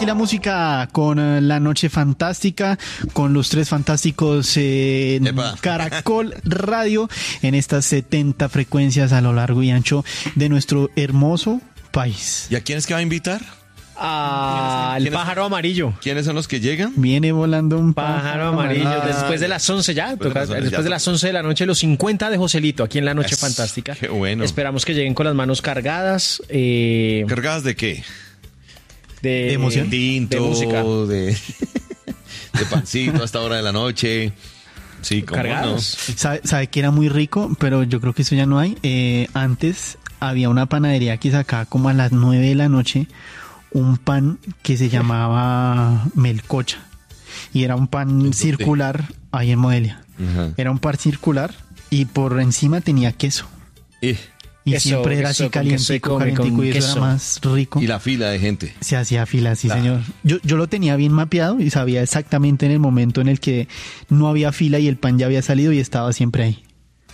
aquí la música con La Noche Fantástica, con los tres fantásticos Caracol Radio en estas 70 frecuencias a lo largo y ancho de nuestro hermoso país. ¿Y a quién es que va a invitar? Al pájaro amarillo. ¿Quiénes son los que llegan? Viene volando un pájaro amarillo. Después de las 11 ya. Después de las 11 de la noche, los 50 de Joselito, aquí en La Noche Fantástica. Qué bueno. Esperamos que lleguen con las manos cargadas. ¿Cargadas de qué? De emoción. Tinto, de música. De pancito a esta hora de la noche. Sí, ¿cómo cargados. no? ¿Sabe que era muy rico? Pero yo creo que eso ya no hay. Antes había una panadería que sacaba como a las 9 de la noche un pan que se llamaba melcocha. Y era un pan circular ahí en Modelia. Ajá. Era un pan circular y por encima tenía queso. Y Eso, siempre era así calientico, y eso era más rico. Y la fila de gente. Se hacía fila, sí, señor. Yo lo tenía bien mapeado y sabía exactamente en el momento en el que no había fila y el pan ya había salido y estaba siempre ahí.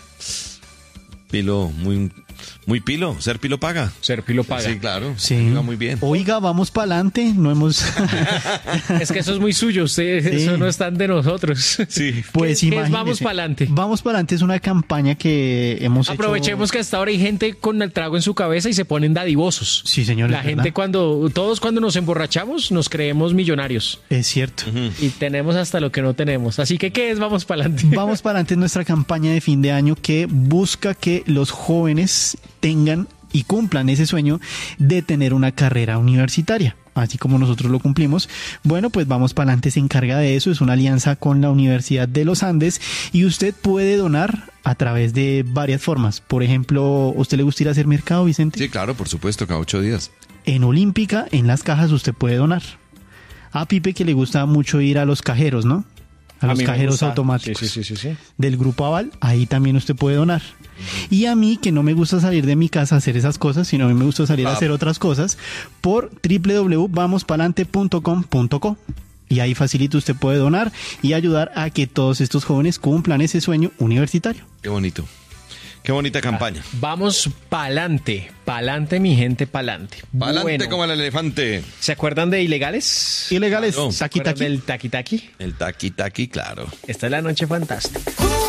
Pilo, muy pilo. Ser pilo paga. Ser pilo paga. Sí, claro. Sí. Iba muy bien. Oiga, vamos para adelante. No hemos. Es que eso es muy suyo. Ustedes, Sí. eso no es tan de nosotros. Sí. Pues ¿Qué es imagínese. Vamos Pa'lante? Vamos para adelante es una campaña que hemos Aprovechemos hecho. que hasta ahora hay gente con el trago en su cabeza y se ponen dadivosos. Sí, señor. La es gente verdad. todos cuando nos emborrachamos nos creemos millonarios Es cierto. y tenemos hasta lo que no tenemos. Así que, ¿qué es Vamos Pa'lante? Vamos para adelante es nuestra campaña de fin de año que busca que los jóvenes tengan y cumplan ese sueño de tener una carrera universitaria, así como nosotros lo cumplimos. Bueno, pues Vamos para adelante se encarga de eso, es una alianza con la Universidad de los Andes y usted puede donar a través de varias formas. Por ejemplo, ¿a usted le gusta ir a hacer mercado, Vicente? Sí, claro, por supuesto, cada 8 días. En Olímpica, en las cajas, usted puede donar. A Pipe que le gusta mucho ir a los cajeros, ¿no? A los mí me cajeros gusta. automáticos. Sí. Del Grupo Aval, ahí también usted puede donar. Y a mí, que no me gusta salir de mi casa a hacer esas cosas, sino a mí me gusta salir a hacer otras cosas, por www.vamospalante.com.co. Y ahí facilito usted puede donar y ayudar a que todos estos jóvenes cumplan ese sueño universitario. Qué bonito. Qué bonita campaña. Vamos pa'lante. Pa'lante, mi gente, pa'lante. Pa'lante Bueno, como el elefante. ¿se acuerdan de Ilegales? Ilegales, Claro. ¿Se acuerdan taqui-taqui. del taqui-taqui? El taqui-taqui, claro. Esta es La Noche Fantástica.